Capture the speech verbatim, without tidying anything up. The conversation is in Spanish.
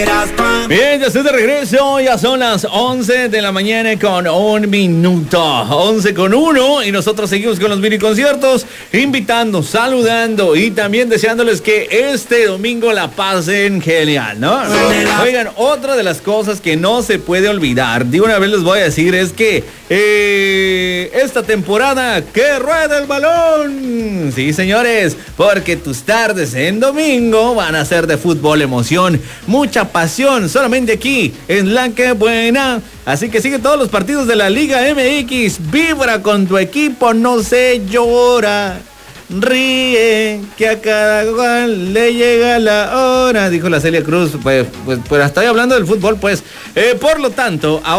Bien, ya estoy de regreso, ya son las once de la mañana con un minuto, once con uno, y nosotros seguimos con los mini conciertos, invitando, saludando y también deseándoles que este domingo la pasen genial, ¿no? Oigan, otra de las cosas que no se puede olvidar, de una vez les voy a decir, es que eh, esta temporada, ¡que rueda el balón! Sí, señores, porque tus tardes en domingo van a ser de fútbol, emoción, mucha pasión, solamente aquí en La Que Buena. Así que sigue todos los partidos de la Liga M X, vibra con tu equipo, no se llora, ríe, que a cada cual le llega la hora, dijo la Celia Cruz. Pues, pues, pues hasta ahí hablando del fútbol, pues, eh, por lo tanto, ahora